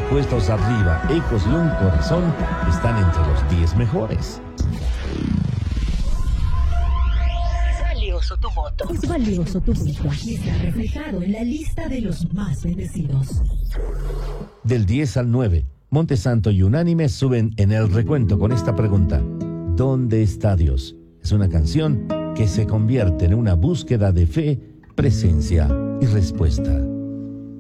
puestos arriba, Ecos y un corazón están entre los 10 mejores. Es valioso tu voto. Es valioso tu voto y está reflejado en la lista de los más bendecidos. Del 10 al 9, Montesanto y Unánime suben en el recuento con esta pregunta: ¿dónde está Dios? Es una canción que se convierte en una búsqueda de fe, presencia y respuesta.